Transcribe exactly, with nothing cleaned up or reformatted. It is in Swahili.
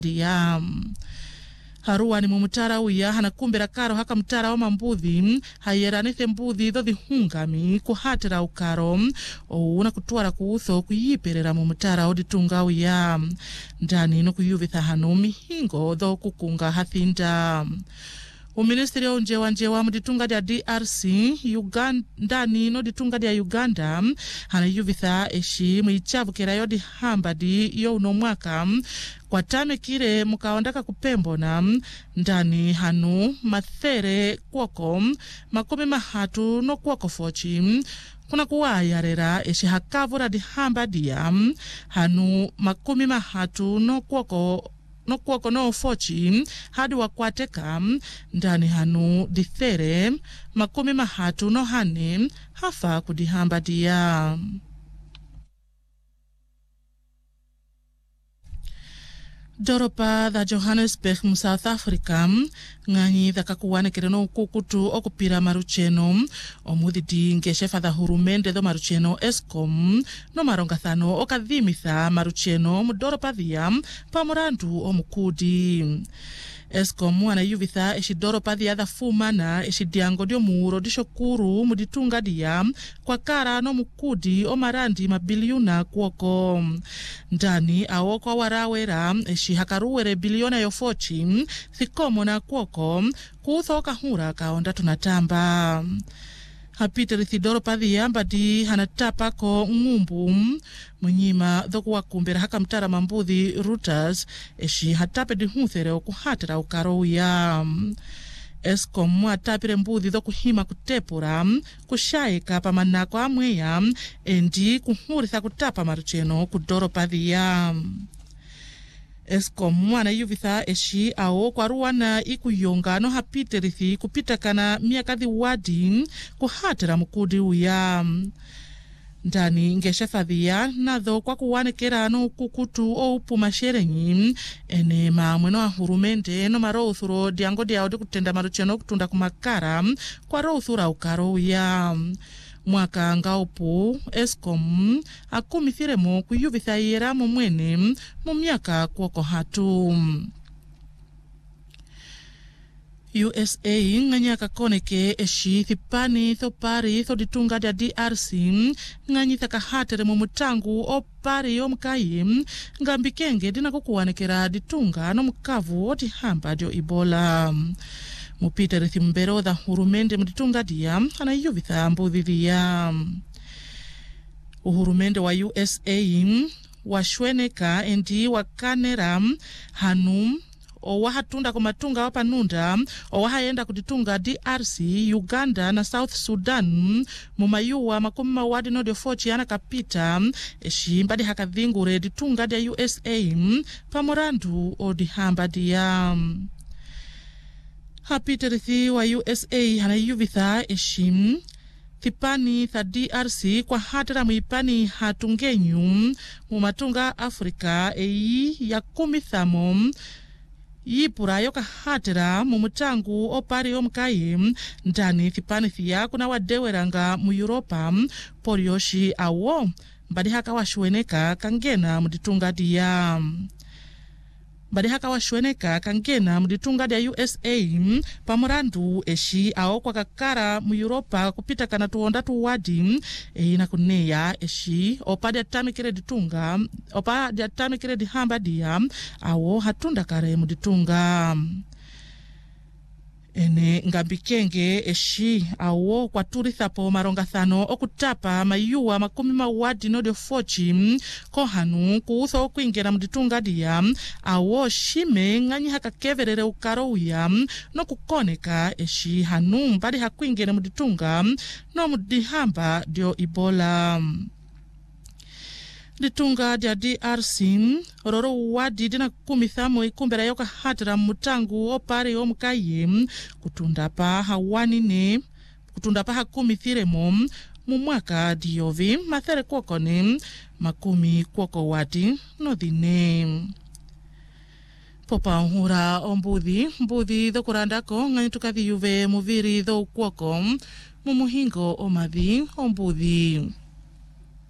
ya Harua ni mumutara uya hanakumbera karo haka mutara wa mambuthi hayeranithe mbuthi dho thihungami kuhatira ukaro una kutuara kuutho kuyiperera mumutara oditunga uya ndani no kuyuvitha hanu mihingo dho kukunga hathinda. Uministeri wa njewa njewa muditunga dia D R C Uganda ndani no ditunga dia Uganda hana yuvitha eshi muichavukera yodi hambadi yo uno mwaka kwa tame kire mukaondaka kupembona ndani hanu mathere kwoko makome mahatu no kwoko fochi kuna kuwayarera eshi hakavura di hambadia hanu makumi mahatu no kwoko no kwoko no fochi hadi wakwateka ndani hanu dithere makumi mahatu no hane hafa kudihambadia. Doropa da Johannesburg mu South Africa nganyi da kakuwane kereno kukutu okupira marucheno omudidi ngeshefa da hurumende do marucheno Eskom no marongathano okadhimitha marucheno mu doropa dhia pamurandu omukudi. Eskom anayuvitha eshidoropa dhia da fumana eshidiango dio muro dishokuru muditunga dia kwa kara no mukudi omarandi mabiliona kuoko ndani awoko warawera eshi hakaruwere biliona yofochi thikomo na kuoko kuthoka hura kaonda tunatamba. Hapite rithidoro padhi yambadi hanatapa ko ngumbu munyima dhoku wakumbera haka mtara mambuthi Reuters eshi hatape dihuthere okuhatira ukaro ya Eskom atapire mbuthi dhoku hima kutepura kushaika pamanako amweya endi kuhuritha kutapa marucheno kudoro padhi ya Eskom mwana yuvitha eshi ao kwa ruwana ikuyonga no hapite rithi kupita kana miakadhi wadi kuhatira mukudi uya ndani ngeshefadhia nadho kwa kuwanekera no kukutu o upuma sherenyi ene mamweno ahurumende no marouthuro diango diao di kutenda marucheno kutunda kumakara kwa routhura ukaro uya mwaka ngaupu Eskom akumithiremo kuyuvitha yera mumwene mu myaka kwoko hatu. U S A nganyaka koneke eshi thipani thopari thoditunga dia D R C nganyitha kahatere mu mutangu opari omkai ngambikenge dinakukuwanekera ditunga no mukavu oti hamba dio Ebola. Mupita rithimbero da hurumende muditunga dia anayuvitha mbuthi dia. Uhurumende wa U S A washweneka endi wakanera hanu owa hatunda kumatunga wapanunda owa hayenda kuditunga D R C, Uganda na South Sudan mumayuwa makumi mawadi no diofochi ana kapita eshi mbadi hakadhingure ditunga dia U S A pamorandu odihamba dia. Hapite rithi wa U S A hanayuvitha eshim thipani tha D R C kwa hatira muipani hatungenyu mumatunga Afrika eyi ya kumithamo yipura yoka hatira mumutangu opari omkai ndani thipani thia kuna wadeweranga mu Europa porioshi awo mbadi haka washweneka kangena muditunga dia. Badi haka washweneka kangena muditunga dia U S A pamurandu eshi ao kwa kakara mu Europa kupita kana tuonda tuwadi e ina kuneya eshi opa dia tamikire ditunga opa dia tamikire dihamba dia ao hatunda kare muditunga. Ene ngambikenge eshi awo kwa turithapo marongathano okutapa mayuwa makumi mawadi no diofochi kohanu kuutho kuingera muditunga dia awo shime nganyi haka keverere ukaro uya no kukoneka eshi hanu mbadi hakuingera muditunga no mudihamba dio Ebola. Ditunga dia D R C roro wadi dina kumithamo ikumbera yoka hatira mutangu opari omkai kutunda pa hawani ne kutunda pa hakumithiremo mu mwaka diovi mathere kwoko ne makumi kwoko wadi no dine. Popa hura ombuthi mbuthi dho kurandako ngani tukathi yuve muviri dho kwoko mu muhingo omadhi ombuthi.